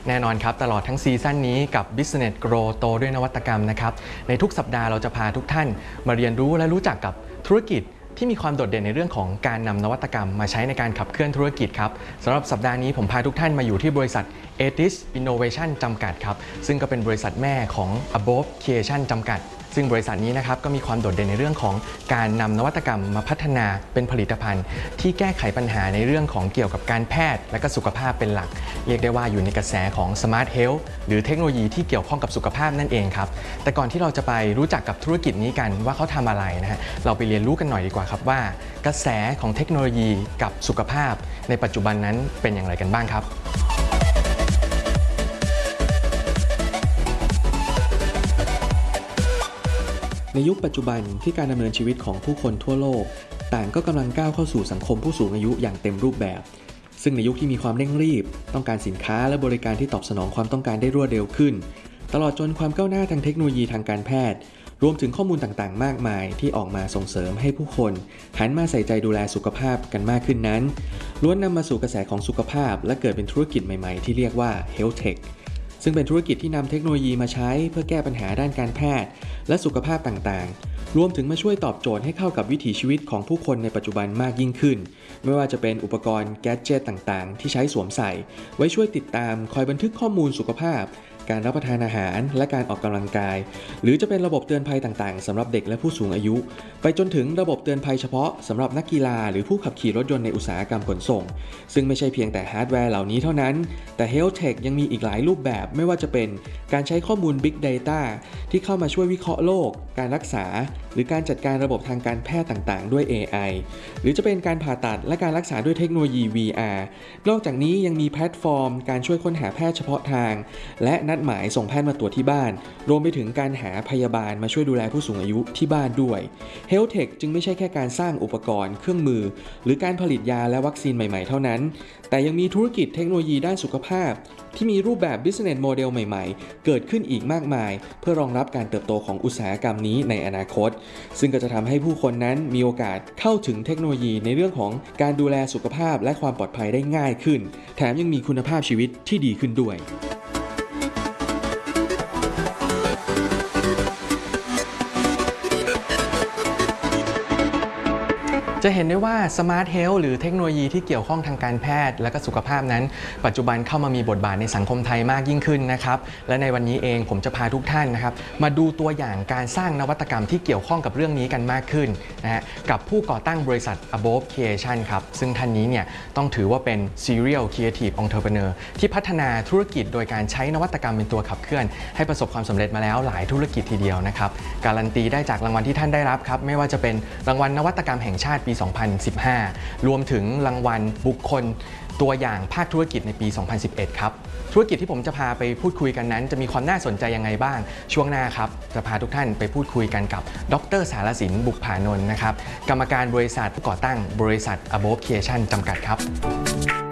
แน่นอนครับตลอดทั้งซีซั่นนี้กับ Business Grow โตด้วยนวัตกรรมนะครับในทุกสัปดาห์เราจะพาทุกท่านมาเรียนรู้และรู้จักกับธุรกิจที่มีความโดดเด่นในเรื่องของการนำนวัตกรรมมาใช้ในการขับเคลื่อนธุรกิจครับสำหรับสัปดาห์นี้ผมพาทุกท่านมาอยู่ที่บริษัท Etis Innovation จำกัดครับซึ่งก็เป็นบริษัทแม่ของ Above Creation จำกัดซึ่งบริษัทนี้นะครับก็มีความโดดเด่นในเรื่องของการนำนวัตกรรมมาพัฒนาเป็นผลิตภัณฑ์ที่แก้ไขปัญหาในเรื่องของเกี่ยวกับการแพทย์และก็สุขภาพเป็นหลักเรียกได้ว่าอยู่ในกระแสของ Smart Health หรือเทคโนโลยีที่เกี่ยวข้องกับสุขภาพนั่นเองครับแต่ก่อนที่เราจะไปรู้จักกับธุรกิจนี้กันว่าเขาทำอะไรนะฮะเราไปเรียนรู้กันหน่อยดีกว่าครับว่ากระแสของเทคโนโลยีกับสุขภาพในปัจจุบันนั้นเป็นอย่างไรกันบ้างครับในยุคปัจจุบันที่การดำเนินชีวิตของผู้คนทั่วโลกต่างก็กำลังก้าวเข้าสู่สังคมผู้สูงอายุอย่างเต็มรูปแบบซึ่งในยุคที่มีความเร่งรีบต้องการสินค้าและบริการที่ตอบสนองความต้องการได้รวดเร็วขึ้นตลอดจนความก้าวหน้าทางเทคโนโลยีทางการแพทย์รวมถึงข้อมูลต่างๆมากมายที่ออกมาส่งเสริมให้ผู้คนหันมาใส่ใจดูแลสุขภาพกันมากขึ้นนั้นล้วนนำมาสู่กระแสของสุขภาพและเกิดเป็นธุรกิจใหม่ๆที่เรียกว่า Health Techซึ่งเป็นธุรกิจที่นำเทคโนโลยีมาใช้เพื่อแก้ปัญหาด้านการแพทย์และสุขภาพต่างๆรวมถึงมาช่วยตอบโจทย์ให้เข้ากับวิถีชีวิตของผู้คนในปัจจุบันมากยิ่งขึ้นไม่ว่าจะเป็นอุปกรณ์แกดเจ็ตต่างๆที่ใช้สวมใส่ไว้ช่วยติดตามคอยบันทึกข้อมูลสุขภาพการรับประทานอาหารและการออกกำลังกายหรือจะเป็นระบบเตือนภัยต่างๆสำหรับเด็กและผู้สูงอายุไปจนถึงระบบเตือนภัยเฉพาะสำหรับนักกีฬาหรือผู้ขับขี่รถยนต์ในอุตสาหกรรมขนส่งซึ่งไม่ใช่เพียงแต่ฮาร์ดแวร์เหล่านี้เท่านั้นแต่ Health Tech ยังมีอีกหลายรูปแบบไม่ว่าจะเป็นการใช้ข้อมูล Big Data ที่เข้ามาช่วยวิเคราะห์โรคการรักษาหรือการจัดการระบบทางการแพทย์ต่างๆด้วย AI หรือจะเป็นการผ่าตัดและการรักษาด้วยเทคโนโลยี VR นอกจากนี้ยังมีแพลตฟอร์มการช่วยค้นหาแพทย์เฉพาะทางและนัดหมายส่งแพทย์มาตรวจที่บ้านรวมไปถึงการหาพยาบาลมาช่วยดูแลผู้สูงอายุที่บ้านด้วย Health Tech จึงไม่ใช่แค่การสร้างอุปกรณ์เครื่องมือหรือการผลิตยาและวัคซีนใหม่ๆเท่านั้นแต่ยังมีธุรกิจเทคโนโลยีด้านสุขภาพที่มีรูปแบบ Business Model ใหม่ๆเกิดขึ้นอีกมากมายเพื่อรองรับการเติบโตของอุตสาหกรรมนี้ในอนาคตซึ่งก็จะทำให้ผู้คนนั้นมีโอกาสเข้าถึงเทคโนโลยีในเรื่องของการดูแลสุขภาพและความปลอดภัยได้ง่ายขึ้นแถมยังมีคุณภาพชีวิตที่ดีขึ้นด้วยจะเห็นได้ว่า Smart Health หรือเทคโนโลยีที่เกี่ยวข้องทางการแพทย์และก็สุขภาพนั้นปัจจุบันเข้ามามีบทบาทในสังคมไทยมากยิ่งขึ้นนะครับและในวันนี้เองผมจะพาทุกท่านนะครับมาดูตัวอย่างการสร้างนวัตกรรมที่เกี่ยวข้องกับเรื่องนี้กันมากขึ้นนะฮะกับผู้ก่อตั้งบริษัท Above Creation ครับซึ่งท่านนี้เนี่ยต้องถือว่าเป็น Serial Creative Entrepreneur ที่พัฒนาธุรกิจโดยการใช้นวัตกรรมเป็นตัวขับเคลื่อนให้ประสบความสำเร็จมาแล้วหลายธุรกิจทีเดียวนะครับการันตีได้จากรางวัลที่ท่านได้รับครับไม่ว่าจะเป็นรางวัลนวัตกรรมแห่งชาติปี 2015 รวมถึงรางวัลบุคคลตัวอย่างภาคธุรกิจในปี 2011 ครับธุรกิจที่ผมจะพาไปพูดคุยกันนั้นจะมีความน่าสนใจยังไงบ้างช่วงหน้าครับจะพาทุกท่านไปพูดคุยกันกับดร.สารสินบุกผานนท์นะครับกรรมการบริษัทผู้ก่อตั้งบริษัท Above Creation จำกัดครับ